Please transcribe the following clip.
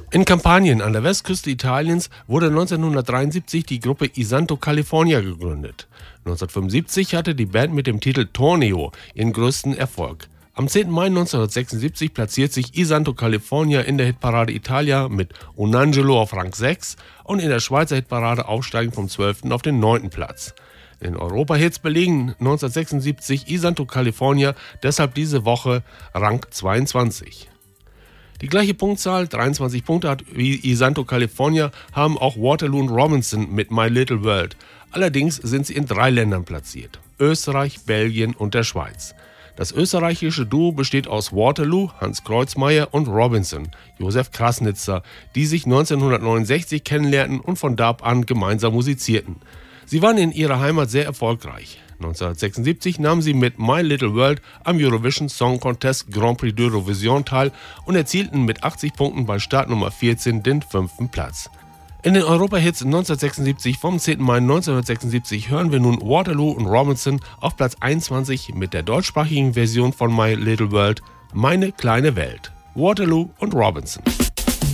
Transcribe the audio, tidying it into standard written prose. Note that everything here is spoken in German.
In Kampanien an der Westküste Italiens wurde 1973 die Gruppe I Santo California gegründet. 1975 hatte die Band mit dem Titel Torneo ihren größten Erfolg. Am 10. Mai 1976 platziert sich I Santo California in der Hitparade Italia mit Un Angelo auf Rang 6 und in der Schweizer Hitparade aufsteigend vom 12. auf den 9. Platz. In Europa-Hits belegen 1976 I Santo California deshalb diese Woche Rang 22. Die gleiche Punktzahl, 23 Punkte, hat wie I Santo California, haben auch Waterloo und Robinson mit My Little World. Allerdings sind sie in 3 Ländern platziert: Österreich, Belgien und der Schweiz. Das österreichische Duo besteht aus Waterloo, Hans Kreuzmeier, und Robinson, Josef Krasnitzer, die sich 1969 kennenlernten und von da an gemeinsam musizierten. Sie waren in ihrer Heimat sehr erfolgreich. 1976 nahmen sie mit My Little World am Eurovision Song Contest Grand Prix d'Eurovision teil und erzielten mit 80 Punkten bei Startnummer 14 den 5. Platz. In den Europa-Hits 1976 vom 10. Mai 1976 hören wir nun Waterloo und Robinson auf Platz 21 mit der deutschsprachigen Version von My Little World, Meine kleine Welt. Waterloo und Robinson.